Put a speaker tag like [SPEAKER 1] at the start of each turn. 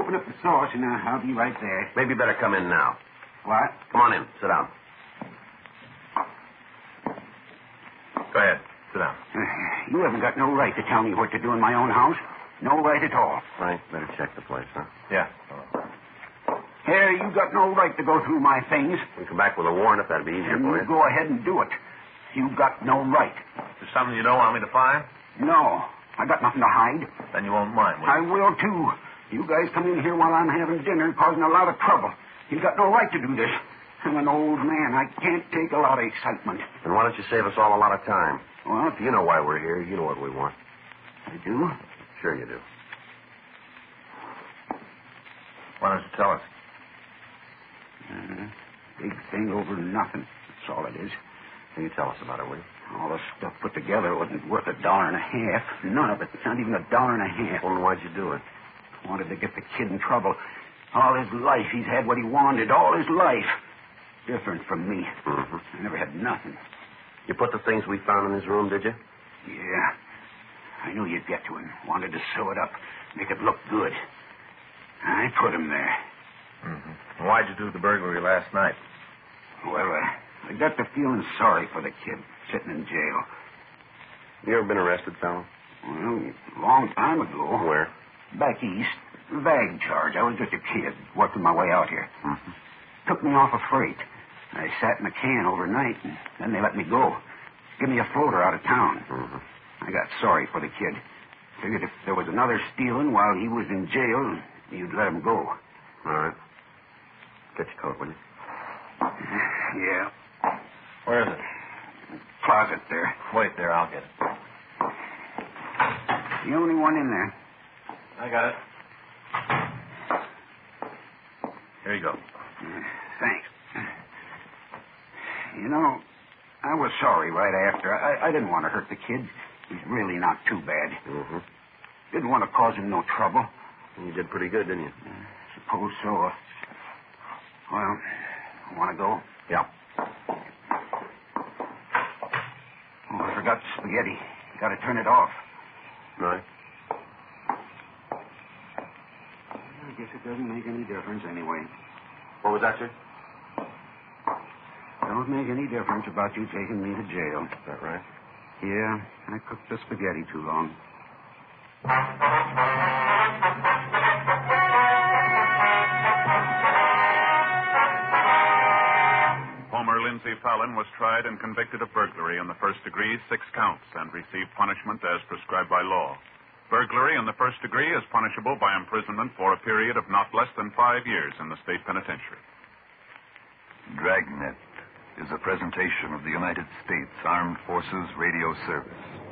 [SPEAKER 1] open up the sauce, and I'll be right there.
[SPEAKER 2] Maybe better come in now.
[SPEAKER 1] What?
[SPEAKER 2] Come on in. Sit down. Go ahead. Sit down.
[SPEAKER 1] You haven't got no right to tell me what to do in my own house. No right at all.
[SPEAKER 2] Frank, better check the place, huh?
[SPEAKER 3] Yeah.
[SPEAKER 1] Here, you got no right to go through my things.
[SPEAKER 2] We can come back with a warrant if that'd be easier
[SPEAKER 1] And
[SPEAKER 2] for
[SPEAKER 1] you
[SPEAKER 2] you.
[SPEAKER 1] go ahead and do it. You got no right.
[SPEAKER 3] There's something you don't want me to find?
[SPEAKER 1] No. I got nothing to hide.
[SPEAKER 3] Then you won't mind, will
[SPEAKER 1] I
[SPEAKER 3] you?
[SPEAKER 1] will, too. You guys come in here while I'm having dinner, causing a lot of trouble. You got no right to do this. I'm an old man. I can't take a lot of excitement.
[SPEAKER 2] Then why don't you save us all a lot of time?
[SPEAKER 1] What?
[SPEAKER 2] You know why we're here. You know what we want.
[SPEAKER 1] I do?
[SPEAKER 2] Sure you do.
[SPEAKER 3] Why don't you tell us?
[SPEAKER 1] Big thing over nothing. That's all it is.
[SPEAKER 2] Can you tell us about it, will you?
[SPEAKER 1] All the stuff put together wasn't worth $1.50. None of it. Not even $1.50.
[SPEAKER 2] Well, then why'd you do it?
[SPEAKER 1] Wanted to get the kid in trouble. All his life, he's had what he wanted. All his life. Different from me.
[SPEAKER 2] Mm-hmm.
[SPEAKER 1] I never had nothing.
[SPEAKER 2] You put the things we found in his room, did you?
[SPEAKER 1] Yeah. I knew you'd get to him. Wanted to sew it up. Make it look good. I put him there.
[SPEAKER 3] Mm-hmm. Why'd you do the burglary last night?
[SPEAKER 1] Well, I got to feeling sorry for the kid sitting in jail.
[SPEAKER 2] You ever been arrested, fella?
[SPEAKER 1] Well, a long time ago.
[SPEAKER 2] Where?
[SPEAKER 1] Back east. Vag charge. I was just a kid working my way out here.
[SPEAKER 2] Mm-hmm.
[SPEAKER 1] Took me off a freight. I sat in a can overnight, and then they let me go. Give me a floater out of town.
[SPEAKER 2] Mm-hmm.
[SPEAKER 1] I got sorry for the kid. Figured if there was another stealing while he was in jail, you'd let him go.
[SPEAKER 2] All right. Get your coat, will you?
[SPEAKER 1] Yeah.
[SPEAKER 3] Where is it?
[SPEAKER 1] Closet there.
[SPEAKER 3] Wait there, I'll get it.
[SPEAKER 1] The only one in there.
[SPEAKER 3] I got it. Here you go.
[SPEAKER 1] Thanks. You know, I was sorry right after. I didn't want to hurt the kid. He's really not too bad.
[SPEAKER 2] Mm-hmm.
[SPEAKER 1] Didn't want to cause him no trouble.
[SPEAKER 2] You did pretty good, didn't you?
[SPEAKER 1] Suppose so. Well, want to go?
[SPEAKER 2] Yeah.
[SPEAKER 1] Oh, I forgot the spaghetti. You got to turn it off.
[SPEAKER 2] Right.
[SPEAKER 1] I guess it doesn't make any difference anyway.
[SPEAKER 2] What was that, sir?
[SPEAKER 1] Don't make any difference about you taking me to jail.
[SPEAKER 2] Is that right?
[SPEAKER 1] Yeah, I cooked the spaghetti too long.
[SPEAKER 4] Homer Lindsay Fallon was tried and convicted of burglary in the first degree, 6 counts, and received punishment as prescribed by law. Burglary in the first degree is punishable by imprisonment for a period of not less than 5 years in the state penitentiary.
[SPEAKER 5] Dragnet is a presentation of the United States Armed Forces Radio Service.